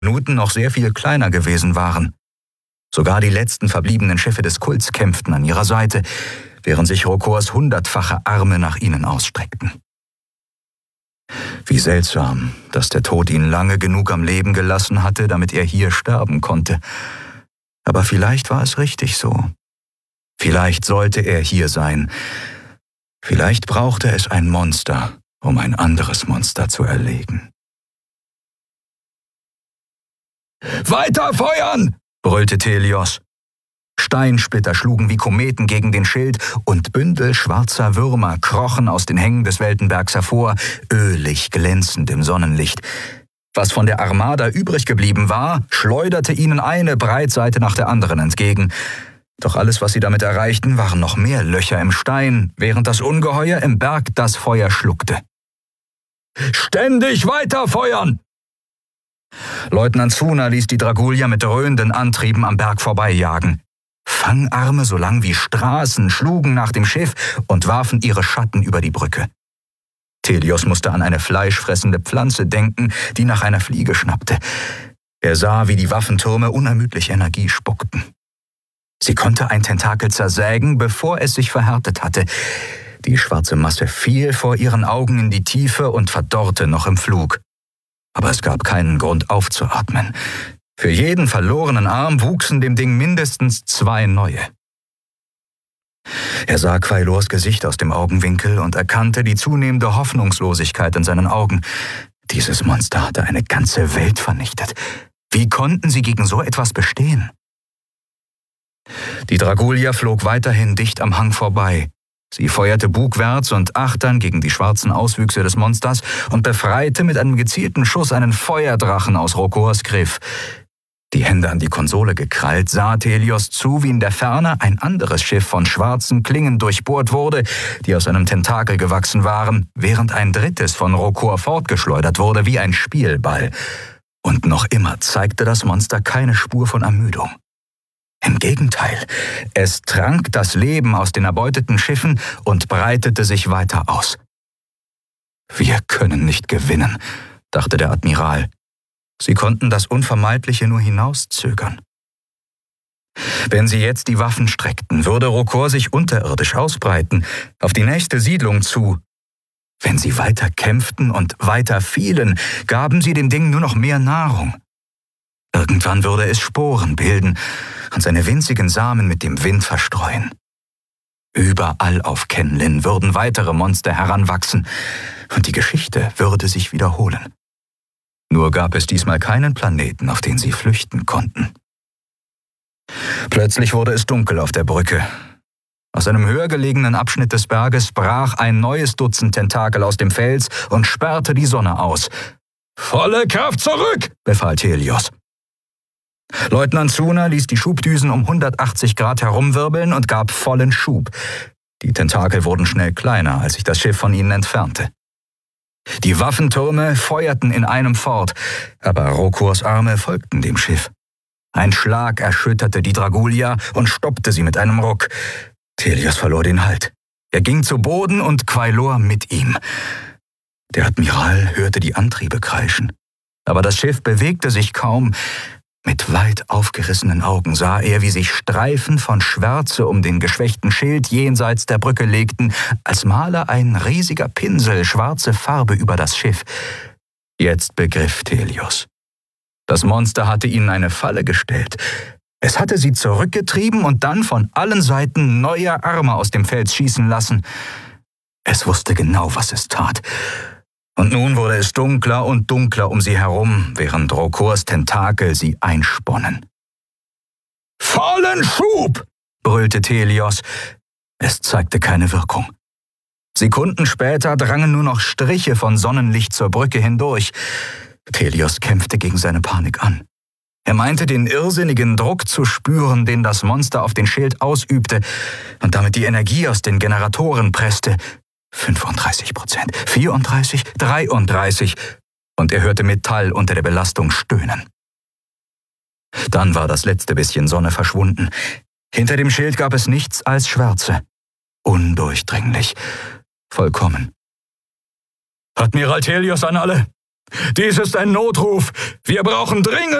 Minuten noch sehr viel kleiner gewesen waren. Sogar die letzten verbliebenen Schiffe des Kults kämpften an ihrer Seite, während sich Rokors 100-fache Arme nach ihnen ausstreckten. Wie seltsam, dass der Tod ihn lange genug am Leben gelassen hatte, damit er hier sterben konnte. Aber vielleicht war es richtig so. Vielleicht sollte er hier sein. Vielleicht brauchte es ein Monster, um ein anderes Monster zu erlegen. »Weiter feuern!« brüllte Thelios. Steinsplitter schlugen wie Kometen gegen den Schild und Bündel schwarzer Würmer krochen aus den Hängen des Weltenbergs hervor, ölig glänzend im Sonnenlicht. Was von der Armada übrig geblieben war, schleuderte ihnen eine Breitseite nach der anderen entgegen. Doch alles, was sie damit erreichten, waren noch mehr Löcher im Stein, während das Ungeheuer im Berg das Feuer schluckte. »Ständig weiterfeuern!« Leutnant Zuna ließ die Dragulier mit dröhnenden Antrieben am Berg vorbeijagen. Fangarme so lang wie Straßen schlugen nach dem Schiff und warfen ihre Schatten über die Brücke. Thelios musste an eine fleischfressende Pflanze denken, die nach einer Fliege schnappte. Er sah, wie die Waffentürme unermüdlich Energie spuckten. Sie konnte ein Tentakel zersägen, bevor es sich verhärtet hatte. Die schwarze Masse fiel vor ihren Augen in die Tiefe und verdorrte noch im Flug. Aber es gab keinen Grund aufzuatmen. Für jeden verlorenen Arm wuchsen dem Ding mindestens 2 neue. Er sah Quailors Gesicht aus dem Augenwinkel und erkannte die zunehmende Hoffnungslosigkeit in seinen Augen. Dieses Monster hatte eine ganze Welt vernichtet. Wie konnten sie gegen so etwas bestehen? Die Dragulier flog weiterhin dicht am Hang vorbei. Sie feuerte bugwärts und achtern gegen die schwarzen Auswüchse des Monsters und befreite mit einem gezielten Schuss einen Feuerdrachen aus Rokors Griff. Die Hände an die Konsole gekrallt, sah Thelios zu, wie in der Ferne ein anderes Schiff von schwarzen Klingen durchbohrt wurde, die aus einem Tentakel gewachsen waren, während ein drittes von Rokor fortgeschleudert wurde wie ein Spielball. Und noch immer zeigte das Monster keine Spur von Ermüdung. Im Gegenteil, es trank das Leben aus den erbeuteten Schiffen und breitete sich weiter aus. »Wir können nicht gewinnen«, dachte der Admiral. Sie konnten das Unvermeidliche nur hinauszögern. Wenn sie jetzt die Waffen streckten, würde Rokor sich unterirdisch ausbreiten, auf die nächste Siedlung zu. Wenn sie weiter kämpften und weiter fielen, gaben sie dem Ding nur noch mehr Nahrung. Irgendwann würde es Sporen bilden und seine winzigen Samen mit dem Wind verstreuen. Überall auf Kenlin würden weitere Monster heranwachsen und die Geschichte würde sich wiederholen. Nur gab es diesmal keinen Planeten, auf den sie flüchten konnten. Plötzlich wurde es dunkel auf der Brücke. Aus einem höher gelegenen Abschnitt des Berges brach ein neues Dutzend Tentakel aus dem Fels und sperrte die Sonne aus. »Volle Kraft zurück«, befahl Thelios. Leutnant Zuna ließ die Schubdüsen um 180 Grad herumwirbeln und gab vollen Schub. Die Tentakel wurden schnell kleiner, als sich das Schiff von ihnen entfernte. Die Waffentürme feuerten in einem fort, aber Rokors Arme folgten dem Schiff. Ein Schlag erschütterte die Dragulier und stoppte sie mit einem Ruck. Thelios verlor den Halt. Er ging zu Boden und Quailor mit ihm. Der Admiral hörte die Antriebe kreischen, aber das Schiff bewegte sich kaum. Mit weit aufgerissenen Augen sah er, wie sich Streifen von Schwärze um den geschwächten Schild jenseits der Brücke legten, als male ein riesiger Pinsel schwarze Farbe über das Schiff. Jetzt begriff Thelios. Das Monster hatte ihnen eine Falle gestellt. Es hatte sie zurückgetrieben und dann von allen Seiten neue Arme aus dem Fels schießen lassen. Es wusste genau, was es tat. Und nun wurde es dunkler und dunkler um sie herum, während Rokors Tentakel sie einsponnen. »Vollen Schub«, brüllte Thelios. Es zeigte keine Wirkung. Sekunden später drangen nur noch Striche von Sonnenlicht zur Brücke hindurch. Thelios kämpfte gegen seine Panik an. Er meinte, den irrsinnigen Druck zu spüren, den das Monster auf den Schild ausübte und damit die Energie aus den Generatoren presste. 35%, 34, 33 und er hörte Metall unter der Belastung stöhnen. Dann war das letzte bisschen Sonne verschwunden. Hinter dem Schild gab es nichts als Schwärze. Undurchdringlich. Vollkommen. »Admiral Thelios an alle. Dies ist ein Notruf. Wir brauchen dringend